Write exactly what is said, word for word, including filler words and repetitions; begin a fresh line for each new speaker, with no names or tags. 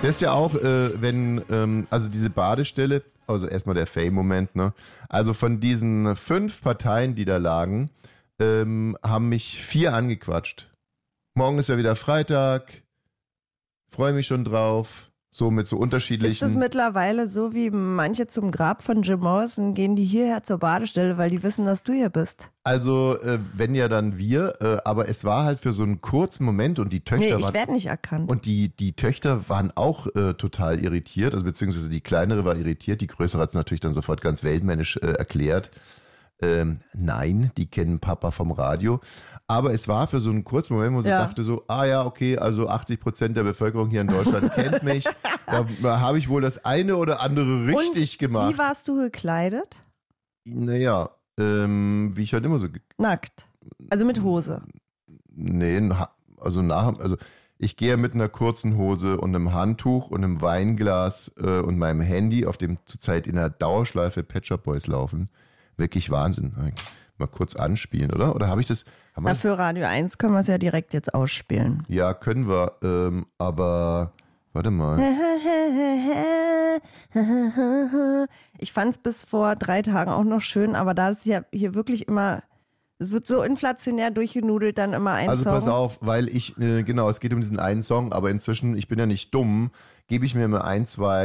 Das ist ja auch, äh, wenn, ähm, also diese Badestelle, also erstmal der Fame-Moment, ne? Also von diesen fünf Parteien, die da lagen, ähm, haben mich vier angequatscht. Morgen ist ja wieder Freitag, freue mich schon drauf. So mit so unterschiedlichen...
Ist es mittlerweile so, wie manche zum Grab von Jim Morrison gehen die hierher zur Badestelle, weil die wissen, dass du hier bist?
Also, äh, wenn ja dann wir, äh, aber es war halt für so einen kurzen Moment und die Töchter
Nee, ich
waren...
werde nicht erkannt.
Und die, die Töchter waren auch äh, total irritiert, also beziehungsweise die kleinere war irritiert, die größere hat es natürlich dann sofort ganz weltmännisch äh, erklärt. Ähm, nein, die kennen Papa vom Radio. Aber es war für so einen kurzen Moment, wo sie
Ja.
dachte so, ah ja, okay, also achtzig Prozent der Bevölkerung hier in Deutschland kennt mich. Da, da habe ich wohl das eine oder andere richtig
Und
gemacht.
wie warst du gekleidet?
Naja, ähm, wie ich halt immer so... ge-
Nackt. Also mit Hose.
Nee, na- also nach, also ich gehe mit einer kurzen Hose und einem Handtuch und einem Weinglas äh, und meinem Handy, auf dem zurzeit in der Dauerschleife Pet Shop Boys laufen. Wirklich Wahnsinn. Mal kurz anspielen, oder? Oder habe ich das? Haben wir
Na,
das?
für Radio eins können wir es ja direkt jetzt ausspielen.
Ja, können wir. Ähm, aber warte mal.
Ich fand es bis vor drei Tagen auch noch schön, aber da ist ja hier wirklich immer, es wird so inflationär durchgenudelt, dann immer ein
Also
Song.
pass auf, weil ich, äh, genau, es geht um diesen einen Song, aber inzwischen, ich bin ja nicht dumm, gebe ich mir mal ein, zwei